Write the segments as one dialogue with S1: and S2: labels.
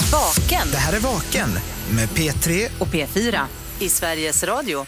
S1: Vaken.
S2: Det här är Vaken med P3
S1: och P4 i Sveriges Radio.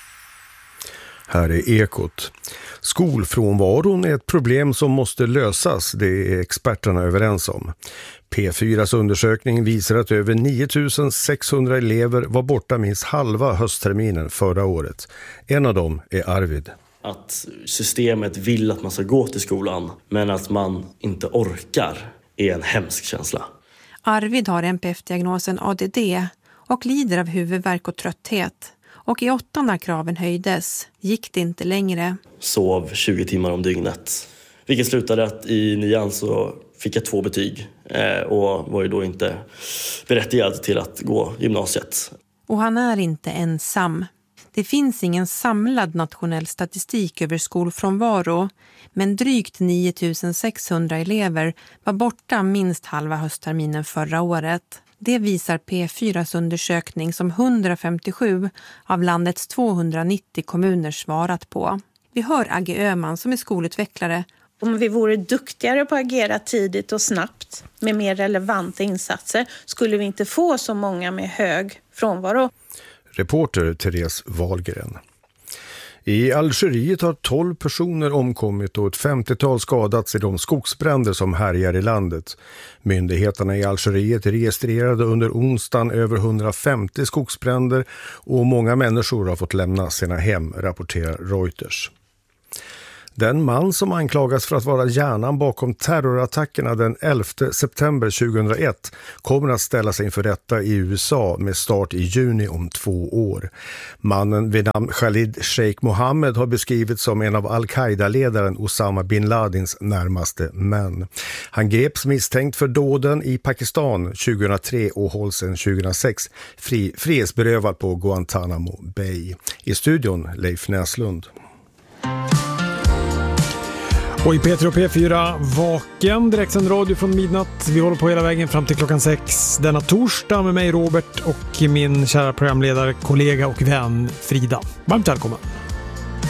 S3: Här är Ekot. Skolfrånvaron är ett problem som måste lösas, det är experterna överens om. P4s undersökning visar att över 9600 elever var borta minst halva höstterminen förra året. En av dem är Arvid.
S4: Att systemet vill att man ska gå till skolan, men att man inte orkar, är en hemsk känsla.
S5: Arvid har NPF-diagnosen ADD och lider av huvudvärk och trötthet. Och i 8 när kraven höjdes gick det inte längre.
S4: Sov 20 timmar om dygnet. Vilket slutade att i 9:an så fick jag 2 betyg. Och var ju då inte berättigad till att gå gymnasiet.
S5: Och han är inte ensam. Det finns ingen samlad nationell statistik över skolfrånvaro. Men drygt 9600 elever var borta minst halva höstterminen förra året. Det visar P4s undersökning som 157 av landets 290 kommuner svarat på. Vi hör Agge Öhman som är skolutvecklare.
S6: Om vi vore duktigare på att agera tidigt och snabbt med mer relevanta insatser skulle vi inte få så många med hög frånvaro.
S3: Reporter Therese Wahlgren. I Algeriet har 12 personer omkommit och ett 50-tal skadats i de skogsbränder som härjar i landet. Myndigheterna i Algeriet registrerade under onsdagen över 150 skogsbränder och många människor har fått lämna sina hem, rapporterar Reuters. Den man som anklagas för att vara hjärnan bakom terrorattackerna den 11 september 2001 kommer att ställa sig inför rätta i USA med start i juni om 2 år. Mannen vid namn Khalid Sheikh Mohammed har beskrivits som en av Al-Qaida-ledaren Osama bin Ladins närmaste män. Han greps misstänkt för dåden i Pakistan 2003 och hålls sedan 2006 frihetsberövad på Guantanamo Bay. I studion Leif Näslund.
S7: Och i P3 och P4 Vaken, direktsänd radio från midnatt. Vi håller på hela vägen fram till klockan 6 denna torsdag med mig Robert och min kära programledare, kollega och vän Frida. Varmt välkommen.